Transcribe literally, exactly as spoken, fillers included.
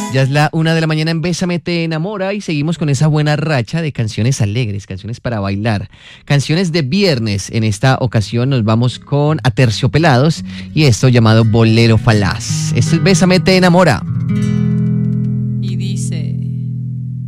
Ya es la una de la mañana en Bésame te enamora y seguimos con esa buena racha de canciones alegres, canciones para bailar, canciones de viernes. En esta ocasión nos vamos con Aterciopelados y esto llamado Bolero Falaz. Esto es Bésame te enamora.